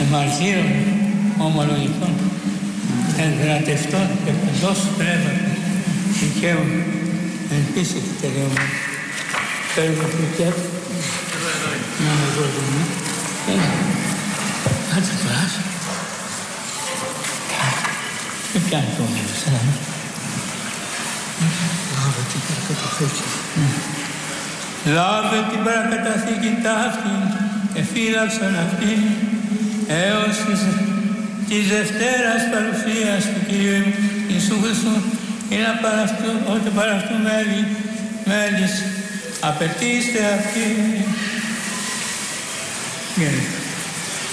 μαρτύρων ομολογητών, ενδρατευτών και παντός πνεύματος δικαίων εν πίστη και τελειωμάτων. Παίρνω φρικιά του. Να με δώσουμε. Κάτσε τώρα. Δεν πιάνει το όνομα. Λάβε την παρακαταθήκη. Λάβε την παρακαταθήκη ταύτη και φύλαξον αυτή έως της Δευτέρας παρουσίας του Κυρίου Ιησού Χριστού είναι ότι παρά αυτού μέλης απαιτήστε αυτή.